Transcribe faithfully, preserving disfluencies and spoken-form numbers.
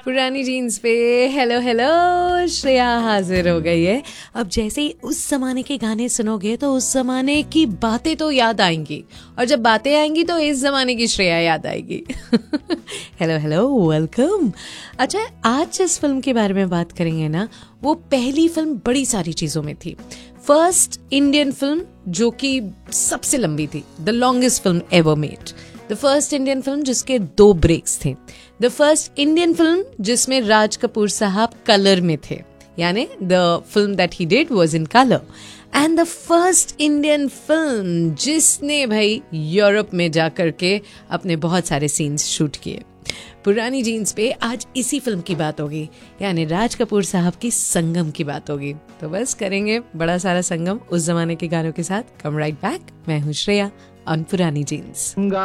पुरानी जीन्स पे hello hello Shreya हाजिर हो गई है। अब जैसे ही उस जमाने के गाने सुनोगे तो उस जमाने की बातें तो याद आएंगी, और जब बातें आएंगी तो इस जमाने की श्रेया याद आएगी। Hello hello welcome. अच्छा, आज जिस फिल्म के बारे में बात करेंगे ना, वो पहली फिल्म बड़ी सारी चीजों में थी। फर्स्ट इंडियन फिल्म जो कि सबसे लंबी थी, the longest film ever made. The first Indian film जिसके दो ब्रेक्स थे। द फर्स्ट इंडियन फिल्म जिसमें राज कपूर साहब कलर में थे, यानी the film that he did was in colour. And the first Indian film जिसने भाई यूरोप में जाकर के अपने बहुत सारे सीन्स शूट किए। पुरानी जीन्स पे आज इसी फिल्म की बात होगी, यानी राज कपूर साहब की संगम की बात होगी। तो बस करेंगे बड़ा सारा संगम उस जमाने के गानों के साथ। कम राइट बैक, मैं हूँ श्रेया ऑन पुरानी जीन्स।